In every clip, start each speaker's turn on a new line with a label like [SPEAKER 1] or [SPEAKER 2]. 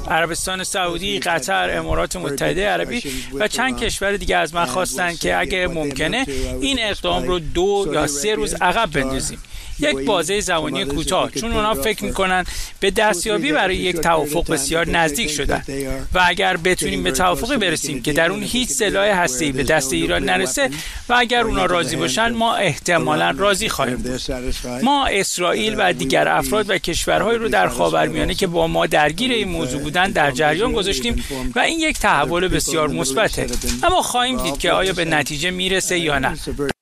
[SPEAKER 1] عربستان سعودی، قطر، امارات متحده عربی و چند کشور دیگه از من خواستن که اگه ممکنه این اقدام رو 2 یا 3 روز عقب بندازیم، یک بازه زمانی کوتاه، چون اونا فکر میکنن به دستیابی برای یک توافق بسیار نزدیک شدن و اگر بتونیم به توافقی برسیم که در اون هیچ سلاح هسته‌ای به دست ایران نرسه و اگر اونا راضی باشن ما احتمالاً راضی خواهیم بود. ما اسرائیل و دیگر افراد و کشورهایی رو در خاورمیانه که با ما درگیر این موضوع بودن در جریان گذاشتیم و این یک تحول بسیار مثبته، اما خواهیم دید که آیا به نتیجه میرسه یا نه.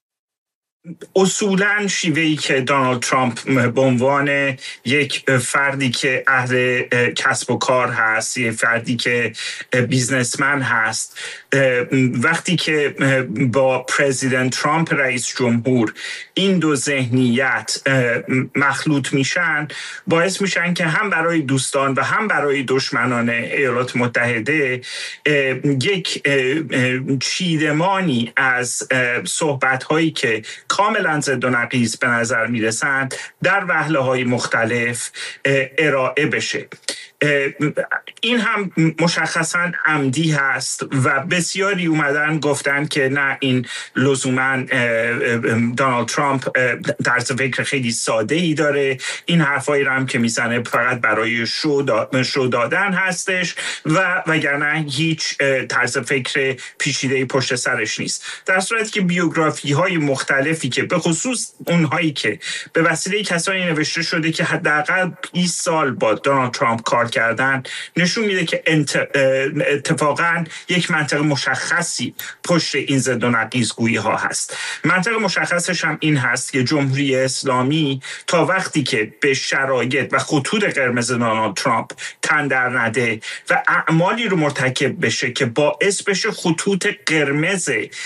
[SPEAKER 2] اصولاً شیوهی که دونالد ترامپ به عنوان یک فردی که اهل کسب و کار هست، یک فردی که بیزنسمن هست، وقتی که با پرزیدنت ترامپ رئیس جمهور این دو ذهنیت مخلوط میشن، باعث میشن که هم برای دوستان و هم برای دشمنان ایالات متحده یک چیدمانی از صحبت‌هایی که کاملا ضد و نقیض به نظر میرسند در وهله‌های مختلف ارائه بشه. این هم مشخصاً عمدی هست و بسیاری اومدن گفتن که نه، این لزوماً دونالد ترامپ طرز فکر خیلی ساده‌ای داره، این حرفایی رو هم که میزنه فقط برای شو دادن هستش و وگرنه هیچ طرز فکر پیچیده‌ای پشت سرش نیست. در صورتی که بیوگرافی‌های مختلفی که به خصوص اونهایی که به وسیله کسانی نوشته شده که حداقل 20 سال با دونالد ترامپ کار کردن، نشون میده که اتفاقاً یک منطق مشخصی پشت این ضد و نقیض گویی ها هست. منطق مشخصش هم این هست که جمهوری اسلامی تا وقتی که به شرایط و خطوط قرمز دونالد ترامپ تن در نده و اعمالی رو مرتکب بشه که باعث بشه خطوط قرمز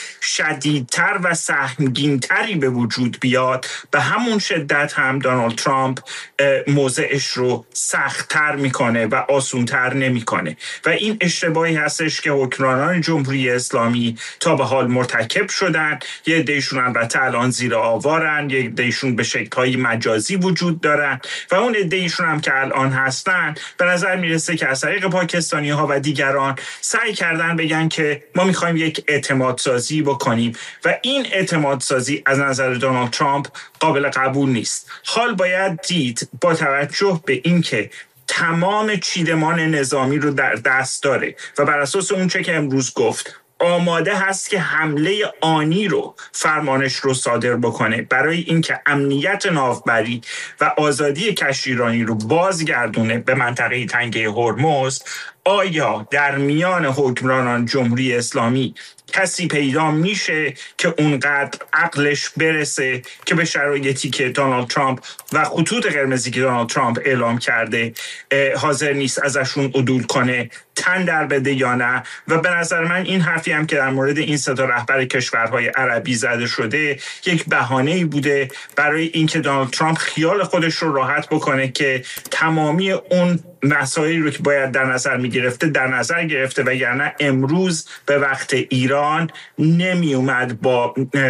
[SPEAKER 2] شدیدتر و سهمگینتری به وجود بیاد، به همون شدت هم دونالد ترامپ موضعش رو سخت‌تر میکنه و آسونتر نمیکنه و این اشتباهی هستش که حکمرانان جمهوری اسلامی تا به حال مرتکب شدن. یه عده‌شون البته الان زیر آوارن، یه عده‌شون به شکل‌های مجازی وجود دارن و اون عده‌شون هم که الان هستن به نظر میرسه که از طریق پاکستانی‌ها و دیگران سعی کردن بگن که ما می‌خوایم یک اعتماد سازی بکنیم و این اعتماد سازی از نظر دونالد ترامپ قابل قبول نیست. حال باید دید با توجه به اینکه تمام چیدمان نظامی رو در دست داره و بر اساس اون چه که امروز گفت آماده هست که حمله آنی رو فرمانش رو صادر بکنه برای اینکه امنیت ناوبری و آزادی کشتیرانی رو بازگردونه به منطقه تنگه هرمز، آیا در میان حکمرانان جمهوری اسلامی کسی پیدا میشه که اونقدر عقلش برسه که به شرایطی که دونالد ترامپ و خطوط قرمزی که دونالد ترامپ اعلام کرده حاضر نیست ازشون عدول کنه، تن در بده یا نه؟ و به نظر من این حرفی هم که در مورد این سه تا رهبر کشورهای عربی زده شده یک بهانه‌ای بوده برای اینکه دونالد ترامپ خیال خودش رو راحت بکنه که تمامی اون مسائلی رو که باید در نظر می‌گرفته در نظر گرفته، وگرنه امروز به وقت ایران نمی اومد با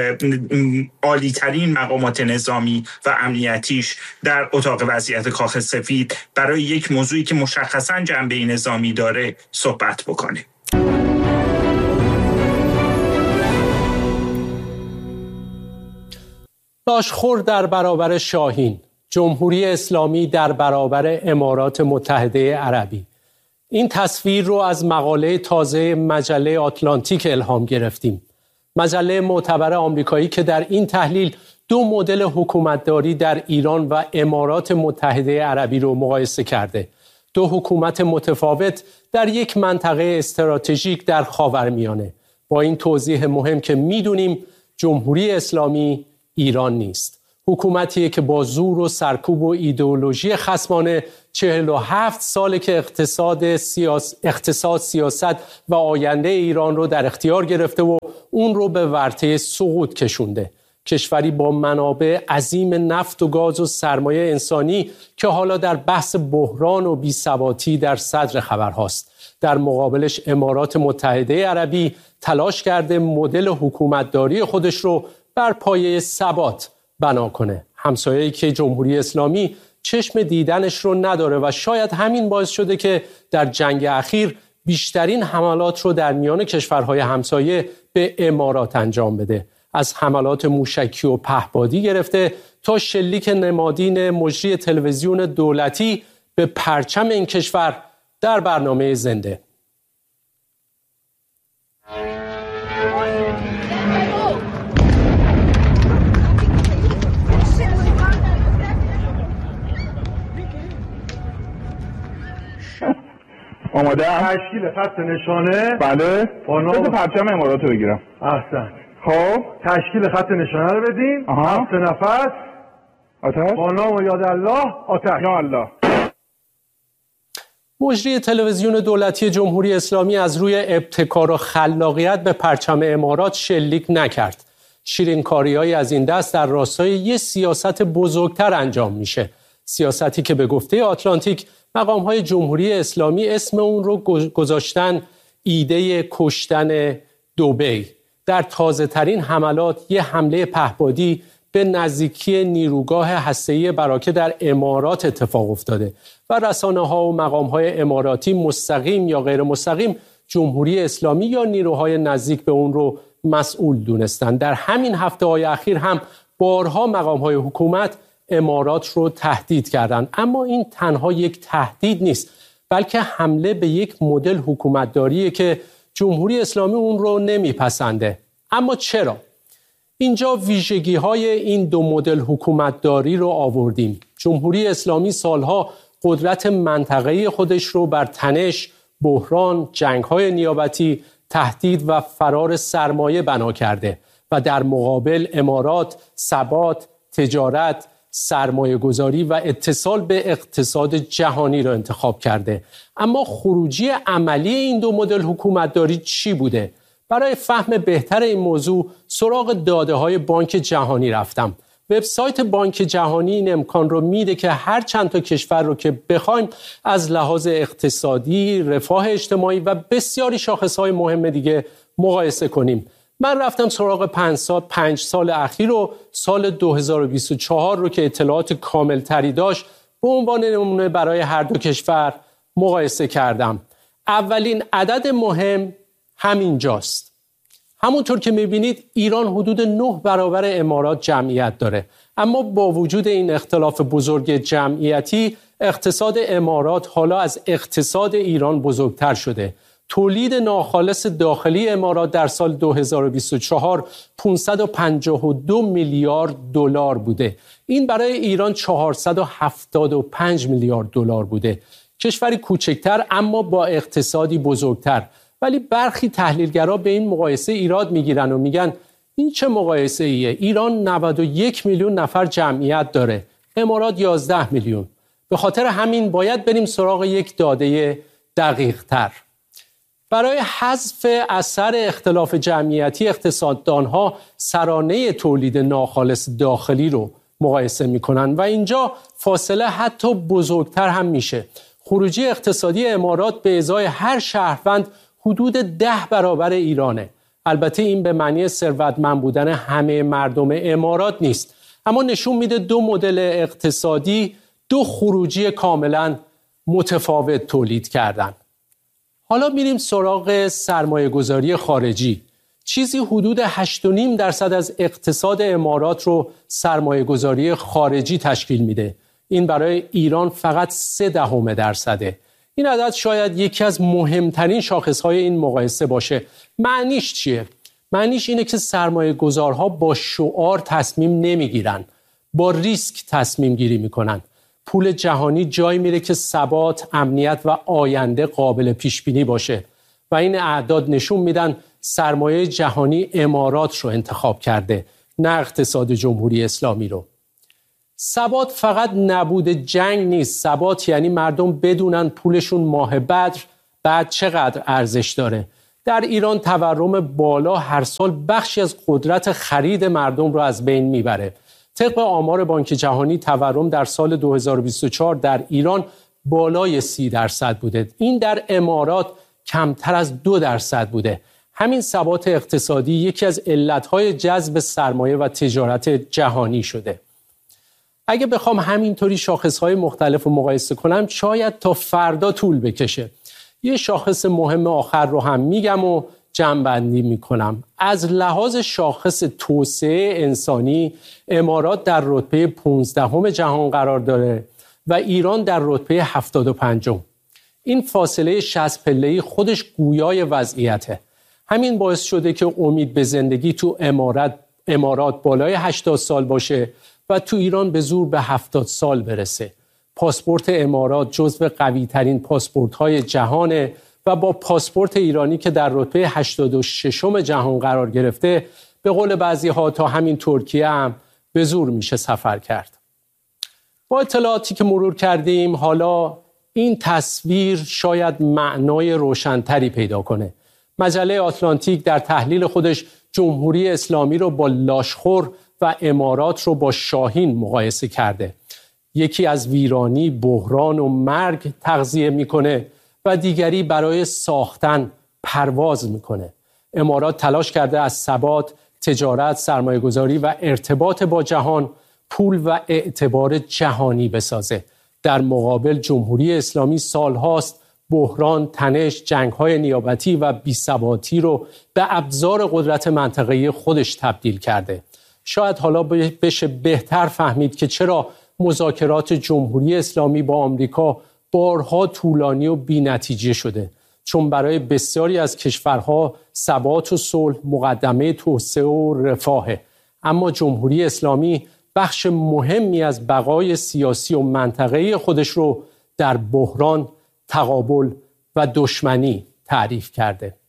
[SPEAKER 2] عالی‌ترین مقامات نظامی و امنیتیش در اتاق وضعیت کاخ سفید برای یک موضوعی که مشخصاً جنبه نظامی داره صحبت بکنه.
[SPEAKER 3] لاشخور در برابر شاهین، جمهوری اسلامی در برابر امارات متحده عربی. این تصویر رو از مقاله تازه مجله آتلانتیک الهام گرفتیم. مجله معتبر آمریکایی که در این تحلیل دو مدل حکومتداری در ایران و امارات متحده عربی رو مقایسه کرده. دو حکومت متفاوت در یک منطقه استراتژیک در خاورمیانه. با این توضیح مهم که میدونیم جمهوری اسلامی ایران نیست. حکومتیه که با زور و سرکوب و ایدئولوژی خصمانه 47 ساله که اقتصاد، سیاست و آینده ایران رو در اختیار گرفته و اون رو به ورطه سقوط کشونده. کشوری با منابع عظیم نفت و گاز و سرمایه انسانی که حالا در بحث بحران و بی‌ثباتی در صدر خبرهاست. در مقابلش امارات متحده عربی تلاش کرده مدل حکومتداری خودش رو بر پایه ثبات بنا کنه. همسایه‌ای که جمهوری اسلامی چشم دیدنش رو نداره و شاید همین باعث شده که در جنگ اخیر بیشترین حملات رو در میان کشورهای همسایه به امارات انجام بده. از حملات موشکی و پهپادی گرفته تا شلیک نمادین مجری تلویزیون دولتی به پرچم این کشور در برنامه زنده.
[SPEAKER 4] آماده
[SPEAKER 5] تشکیل خط نشانه.
[SPEAKER 4] بله. بذار پرچم امارات رو بگیرم.
[SPEAKER 5] احسن.
[SPEAKER 4] خب
[SPEAKER 5] تشکیل خط نشانه رو بدیم. 7 نفس.
[SPEAKER 4] آتش.
[SPEAKER 5] با نام و یاد الله. آتش.
[SPEAKER 4] یا الله.
[SPEAKER 3] مجری تلویزیون دولتی جمهوری اسلامی از روی ابتکار و خلاقیت به پرچم امارات شلیک نکرد. شیرینکاری‌هایی از این دست در راستای یک سیاست بزرگتر انجام میشه. سیاستی که به گفته آتلانتیک مقام‌های جمهوری اسلامی اسم اون رو گذاشتن ایده کشتن دبی. در تازه‌ترین حملات یه حمله پهپادی به نزدیکی نیروگاه هسته‌ای براکه در امارات اتفاق افتاده و رسانه‌ها و مقام‌های اماراتی مستقیم یا غیر مستقیم جمهوری اسلامی یا نیروهای نزدیک به اون رو مسئول دونستند. در همین هفته‌های اخیر هم بارها مقام‌های حکومت امارات رو تهدید کردند. اما این تنها یک تهدید نیست، بلکه حمله به یک مدل حکومتداریه که جمهوری اسلامی اون رو نمیپسنده. اما چرا؟ اینجا ویژگی‌های این دو مدل حکومتداری رو آوردیم. جمهوری اسلامی سالها قدرت منطقه‌ای خودش رو بر تنش، بحران، جنگ‌های نیابتی، تهدید و فرار سرمایه بنا کرده و در مقابل امارات ثبات، تجارت، سرمایه گذاری و اتصال به اقتصاد جهانی را انتخاب کرده. اما خروجی عملی این دو مدل حکومتداری چی بوده؟ برای فهم بهتر این موضوع سراغ داده‌های بانک جهانی رفتم. وبسایت بانک جهانی این امکان رو میده که هر چند تا کشور رو که بخوایم از لحاظ اقتصادی، رفاه اجتماعی و بسیاری شاخص‌های مهم دیگه مقایسه کنیم. من رفتم سراغ 5 سال اخیر و سال 2024 رو که اطلاعات کامل تری داشت به عنوان نمونه برای هر دو کشور مقایسه کردم. اولین عدد مهم همینجاست. همونطور که میبینید ایران حدود 9 برابر امارات جمعیت داره، اما با وجود این اختلاف بزرگ جمعیتی اقتصاد امارات حالا از اقتصاد ایران بزرگتر شده. تولید ناخالص داخلی امارات در سال 2024 552 میلیارد دلار بوده. این برای ایران 475 میلیارد دلار بوده. کشوری کوچکتر اما با اقتصادی بزرگتر. ولی برخی تحلیلگرا به این مقایسه ایراد میگیرن و میگن این چه مقایسه ایه؟ ایران 91 میلیون نفر جمعیت داره، امارات 11 میلیون. به خاطر همین باید بریم سراغ یک داده دقیق تر. برای حذف اثر اختلاف جمعیتی اقتصاددانها سرانه تولید ناخالص داخلی رو مقایسه میکنن و اینجا فاصله حتی بزرگتر هم میشه. خروجی اقتصادی امارات به ازای هر شهروند حدود 10 برابر ایرانه. البته این به معنی ثروتمند بودن همه مردم امارات نیست، اما نشون میده دو مدل اقتصادی دو خروجی کاملا متفاوت تولید کردن. حالا میریم سراغ سرمایه گذاری خارجی. چیزی حدود 8.5% از اقتصاد امارات رو سرمایه گذاری خارجی تشکیل میده. این برای ایران فقط 0.3%. این عدد شاید یکی از مهمترین شاخصهای این مقایسه باشه. معنیش چیه؟ معنیش اینه که سرمایه گذارها با شعار تصمیم نمیگیرن، با ریسک تصمیم گیری میکنن. پول جهانی جایی میره که ثبات، امنیت و آینده قابل پیش بینی باشه و این اعداد نشون میدن سرمایه جهانی امارات رو انتخاب کرده، نه اقتصاد جمهوری اسلامی رو. ثبات فقط نبود جنگ نیست. ثبات یعنی مردم بدونن پولشون ماه بعد چقدر ارزش داره. در ایران تورم بالا هر سال بخشی از قدرت خرید مردم رو از بین میبره. طبق آمار بانک جهانی تورم در سال 2024 در ایران بالای 30% بوده. این در امارات کمتر از 2% بوده. همین ثبات اقتصادی یکی از علتهای جذب سرمایه و تجارت جهانی شده. اگه بخوام همینطوری شاخصهای مختلف رو مقایسه کنم شاید تا فردا طول بکشه. یه شاخص مهم آخر رو هم میگم و جمع‌بندی میکنم. از لحاظ شاخص توسعه انسانی امارات در رتبه 15 جهان قرار داره و ایران در رتبه 75. این فاصله 60 پله‌ای خودش گویای وضعیته. همین باعث شده که امید به زندگی تو امارات بالای 80 سال باشه و تو ایران به زور به 70 سال برسه. پاسپورت امارات جزو قوی ترین پاسپورت های جهانه و با پاسپورت ایرانی که در رتبه 86 جهان قرار گرفته به قول بعضی ها تا همین ترکیه هم به زور میشه سفر کرد. با اطلاعاتی که مرور کردیم حالا این تصویر شاید معنای روشن‌تری پیدا کنه. مجله آتلانتیک در تحلیل خودش جمهوری اسلامی رو با لاشخور و امارات رو با شاهین مقایسه کرده. یکی از ویرانی، بحران و مرگ تغذیه میکنه و دیگری برای ساختن پرواز میکنه. امارات تلاش کرده از ثبات، تجارت، سرمایه‌گذاری و ارتباط با جهان پول و اعتبار جهانی بسازه. در مقابل جمهوری اسلامی سالهاست بحران، تنش، جنگ‌های نیابتی و بی‌ثباتی رو به ابزار قدرت منطقه‌ای خودش تبدیل کرده. شاید حالا بشه بهتر فهمید که چرا مذاکرات جمهوری اسلامی با آمریکا بارها طولانی و بی‌نتیجه شده. چون برای بسیاری از کشورها ثبات و صلح مقدمه توسعه و رفاهه. اما جمهوری اسلامی بخش مهمی از بقای سیاسی و منطقه‌ای خودش رو در بحران، تقابل و دشمنی تعریف کرده.